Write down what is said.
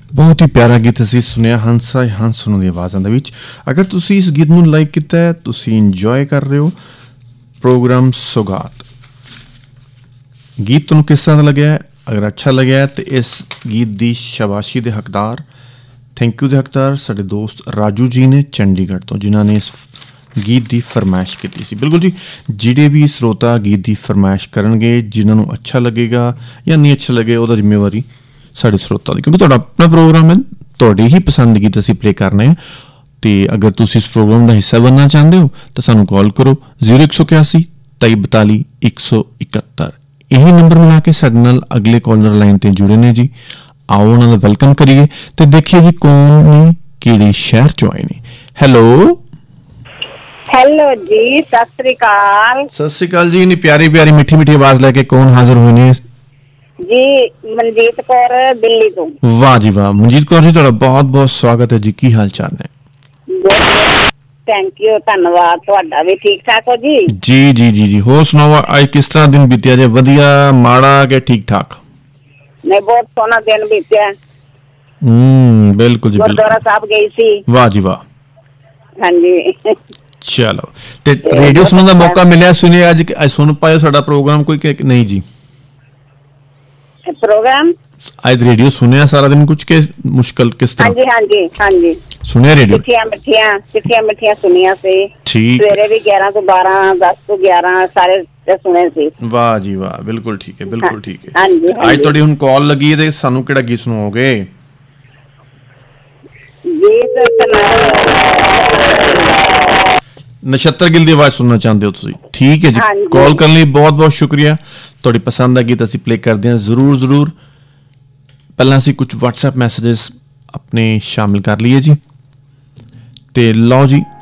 ਬਹੁਤ ਹੀ ਪਿਆਰਾ ਗੀਤ ਅਸੀਂ ਸੁਣਿਆ ਹੰਸਾ ਹੰਸ ਉਹਨਾਂ ਦੀ ਆਵਾਜ਼ਾਂ ਦੇ ਵਿੱਚ। ਅਗਰ ਤੁਸੀਂ ਇਸ ਗੀਤ ਨੂੰ ਲਾਈਕ ਕੀਤਾ ਹੈ, ਤੁਸੀਂ ਇੰਜੋਏ ਕਰ ਰਹੇ ਹੋ ਪ੍ਰੋਗਰਾਮ ਸੌਗਾਤ। ਗੀਤ ਤੁਹਾਨੂੰ ਕਿਸ ਤਰ੍ਹਾਂ ਦਾ ਲੱਗਿਆ? ਅਗਰ ਅੱਛਾ ਲੱਗਿਆ ਤਾਂ ਇਸ ਗੀਤ ਦੀ ਸ਼ਾਬਾਸ਼ੀ ਦੇ ਹੱਕਦਾਰ, ਥੈਂਕ ਯੂ ਦੇ ਹੱਕਦਾਰ ਸਾਡੇ ਦੋਸਤ ਰਾਜੂ ਜੀ ਨੇ ਚੰਡੀਗੜ੍ਹ ਤੋਂ, ਜਿਨ੍ਹਾਂ ਨੇ ਇਸ ਗੀਤ ਦੀ ਫਰਮਾਇਸ਼ ਕੀਤੀ ਸੀ। ਬਿਲਕੁਲ ਜੀ, ਜਿਹੜੇ ਵੀ ਸਰੋਤਾ ਗੀਤ ਦੀ ਫਰਮਾਇਸ਼ ਕਰਨਗੇ, ਜਿਨ੍ਹਾਂ ਨੂੰ ਅੱਛਾ ਲੱਗੇਗਾ ਜਾਂ ਨਹੀਂ ਅੱਛਾ ਲੱਗੇ, ਉਹਦਾ ਜ਼ਿੰਮੇਵਾਰੀ ਸਾਡੇ ਸਰੋਤਾ ਦੀ, ਕਿਉਂਕਿ ਤੁਹਾਡਾ ਆਪਣਾ ਪ੍ਰੋਗਰਾਮ ਹੈ, ਤੁਹਾਡੀ ਹੀ ਪਸੰਦ ਦੀ ਗੀਤ ਅਸੀਂ ਪਲੇ ਕਰਨੇ ਆ। ਅਤੇ ਅਗਰ ਤੁਸੀਂ ਇਸ ਪ੍ਰੋਗਰਾਮ ਦਾ ਹਿੱਸਾ ਬਣਨਾ ਚਾਹੁੰਦੇ ਹੋ ਤਾਂ ਸਾਨੂੰ ਕਾਲ ਕਰੋ 0181 2342 171। ਇਹੀ ਨੰਬਰ ਮਿਲਾ ਕੇ ਸਾਡੇ ਨਾਲ ਅਗਲੇ ਕਾਲਰ ਲਾਈਨ 'ਤੇ ਜੁੜੇ ਨੇ ਜੀ। ਆਓ ਉਹਨਾਂ ਦਾ ਵੈਲਕਮ ਕਰੀਏ ਅਤੇ ਦੇਖੀਏ ਜੀ ਕੌਣ ਨੇ, ਕਿਹੜੇ ਸ਼ਹਿਰ 'ਚੋਂ ਆਏ ਨੇ। ਹੈਲੋ ਜੀ, ਸਤਿ ਸ੍ਰੀ ਅਕਾਲ। ਸਤਿ ਸ੍ਰੀ ਅਕਾਲ ਜੀ। ਇੰਨੀ ਪਿਆਰੀ ਪਿਆਰੀ ਮਿੱਠੀ ਮਿੱਠੀ ਆਵਾਜ਼ ਲੈ ਕੇ ਕੌਣ ਹਾਜ਼ਰ ਹੋਏ ਨੇ ਜੀ? ਮਨਜੀਤ ਕੌਰ, ਦਿੱਲੀ ਤੋਂ। ਵਾਹ ਜੀ ਵਾਹ, ਮਨਜੀਤ ਕੌਰ ਜੀ, ਤੁਹਾਡਾ ਬਹੁਤ ਬਹੁਤ ਸਵਾਗਤ ਹੈ ਜੀ। ਕੀ ਹਾਲ ਚਾਲ ਨੇ? ਥੈਂਕ ਯੂ, ਧੰਨਵਾਦ। ਤੁਹਾਡਾ ਵੀ ਠੀਕ ਠਾਕ ਹੋ ਜੀ? ਜੀ ਜੀ ਜੀ ਜੀ। ਹੋਰ ਸੁਣਾਓ, ਅੱਜ ਕਿਸ ਤਰ੍ਹਾਂ ਦਿਨ ਬੀਤਿਆ ਜੇ? ਵਧੀਆ, ਮਾੜਾ ਕਿ ਠੀਕ ਠਾਕ? ਨਹੀਂ, ਬਹੁਤ ਸੋਹਣਾ ਦਿਨ ਬੀਤਿਆ। ਬਿਲਕੁਲ ਜੀ, ਗੁਰਦੁਆਰਾ ਸਾਹਿਬ ਗਈ ਸੀ। ਵਾਹ ਜੀ ਵਾਹ। ਹਾਂਜੀ, ਚਲੋ, ਤੇ ਰੇਡੀਓ ਸੁਣਨ ਦਾ ਮੌਕਾ ਮਿਲਿਆ? ਸੁਣਿਆ ਅੱਜ ਸੁਣ ਪਾਏ ਸਾਡਾ ਪ੍ਰੋਗਰਾਮ ਕੋਈ ਕਿ ਨਹੀਂ ਜੀ? ਪ੍ਰੋਗਰਾਮ ਅੱਜ ਰੇਡੀਓ ਸੁਣਿਆ ਸਾਰਾ ਦਿਨ ਕੁਝ ਕਿ ਮੁਸ਼ਕਲ ਕਿਸ ਤਰ੍ਹਾਂ? ਹਾਂਜੀ ਹਾਂਜੀ ਹਾਂਜੀ, ਸੁਣਿਆ ਰੇਡੀਓ? ਚਿੱਠੀਆਂ ਮਿੱਠੀਆਂ ਸੁਣੀਆਂ ਸੀ। ਠੀਕ, ਸਵੇਰੇ ਵੀ 11 ਤੋਂ 12, 10 ਤੋਂ 11 ਸਾਰੇ ਸੁਣੇ ਸੀ। ਵਾਹ ਜੀ ਵਾਹ, ਬਿਲਕੁਲ ਠੀਕ ਹੈ, ਬਿਲਕੁਲ ਠੀਕ ਹੈ। ਹਾਂਜੀ, ਅੱਜ ਤੁਹਾਡੀ ਹੁਣ ਕਾਲ ਲੱਗੀ ਹੈ ਤੇ ਸਾਨੂੰ ਕਿਹੜਾ ਗੀਤ ਸੁਣਾਓਗੇ? ਨਛੱਤਰ ਗਿੱਲ ਦੀ ਆਵਾਜ਼ ਸੁਣਨਾ ਚਾਹੁੰਦੇ ਹੋ ਤੁਸੀਂ? ਠੀਕ ਹੈ ਜੀ, ਕਾਲ ਕਰਨ ਲਈ ਬਹੁਤ ਬਹੁਤ ਸ਼ੁਕਰੀਆ। ਤੁਹਾਡੀ ਪਸੰਦ ਦਾ ਗੀਤ ਅਸੀਂ ਪਲੇ ਕਰਦੇ ਹਾਂ ਜ਼ਰੂਰ ਜ਼ਰੂਰ। ਪਹਿਲਾਂ ਅਸੀਂ ਕੁਝ WhatsApp ਮੈਸੇजेस ਆਪਣੇ ਸ਼ਾਮਿਲ ਕਰ ਲਈਏ ਜੀ। ਤੇ ਲਓ ਜੀ,